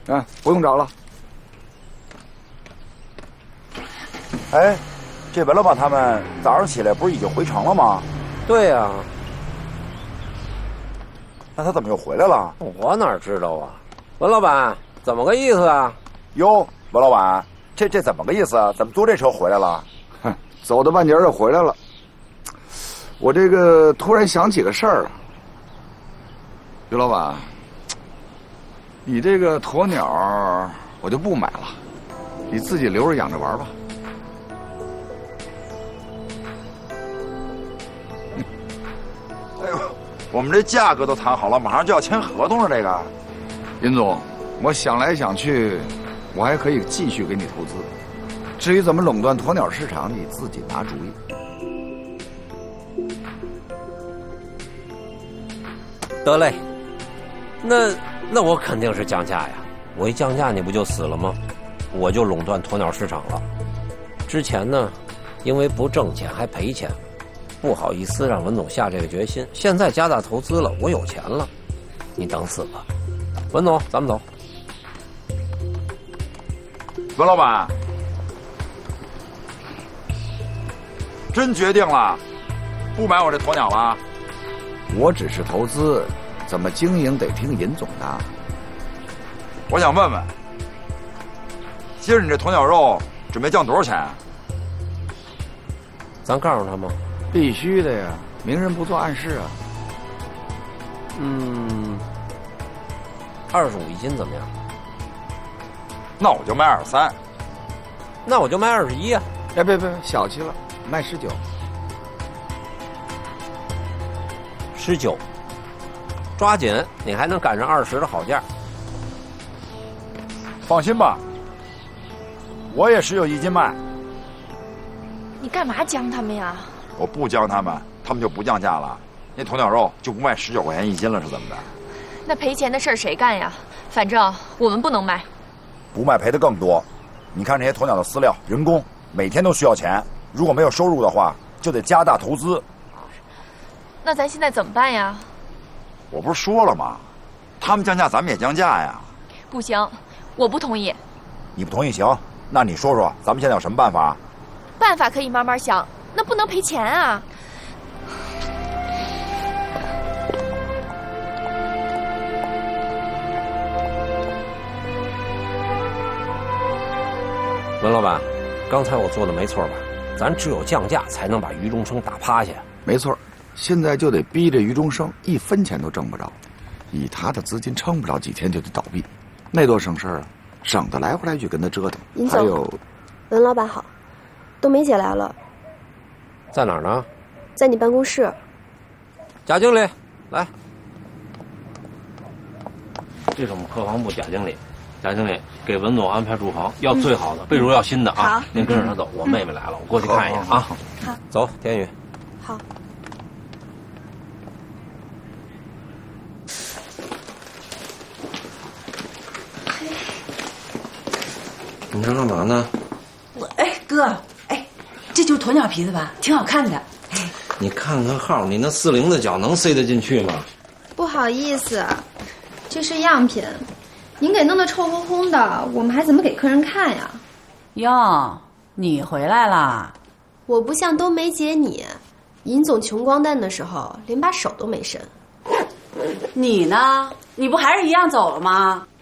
不用找了。 哎，这文老板他们早上起来不是已经回城了吗？ 对呀。 那他怎么又回来了？ 我哪知道啊？文老板，怎么个意思啊？ 哟，文老板，这怎么个意思啊？怎么坐这车回来了？ 哼，走到半截就回来了。我这个突然想起个事儿，于老板，你这个鸵鸟我就不买了，你自己留着养着玩吧。 哎呦，我们这价格都谈好了，马上就要签合同了。这个， 尹总，我想来想去，我还可以继续给你投资。至于怎么垄断鸵鸟市场，你自己拿主意。 得嘞，那我肯定是降价呀！我一降价，你不就死了吗？我就垄断鸵鸟市场了。之前呢，因为不挣钱还赔钱，不好意思让文总下这个决心。现在加大投资了，我有钱了，你等死吧！文总，咱们走。 文老板，真决定了，不买我这鸵鸟了？ 我只是投资，怎么经营得听尹总的。 我想问问，今儿你这鸵鸟肉准备降多少钱啊？ 咱告诉他吗？ 必须的呀，明人不做暗事啊。 25一斤怎么样？ 那我就卖23。 那我就卖21啊！ 哎，别，小气了，卖19。 19，抓紧，你还能赶上20的好价。 放心吧，我也19一斤卖。 你干嘛将他们呀？ 我不将他们，他们就不降价了。那鸵鸟肉就不卖19块钱一斤了，是怎么着？ 那赔钱的事儿谁干呀？反正我们不能卖。 不卖赔的更多。你看这些鸵鸟的饲料、人工，每天都需要钱。如果没有收入的话，就得加大投资。 那咱现在怎么办呀？ 我不是说了吗？他们降价，咱们也降价呀。 不行，我不同意。 你不同意行？那你说说，咱们现在有什么办法？ 办法可以慢慢想，那不能赔钱啊。 文老板，刚才我做的没错吧？咱只有降价才能把于中生打趴下。 没错，现在就得逼着于中生一分钱都挣不着，以他的资金撑不了几天就得倒闭，那多省事儿啊，省得来回来去跟他折腾。 尹总， 还有， 文老板好，冬梅姐来了， 在哪儿呢？ 在你办公室。 贾经理，来，这是我们客房部贾经理。贾经理给文总安排住房，要最好的，被褥要新的啊！ 好， 您跟着他走，我妹妹来了，我过去看一眼啊。 好， 走，天宇。 好。 你这干嘛呢？ 哥，这就是鸵鸟皮子吧？挺好看的。 你看看号，你那40的脚能塞得进去吗？ 不好意思，这是样品，您给弄得臭烘烘的，我们还怎么给客人看呀？ 哟，你回来啦？ 我不像冬梅姐你，尹总穷光蛋的时候连把手都没伸。 你呢？你不还是一样走了吗？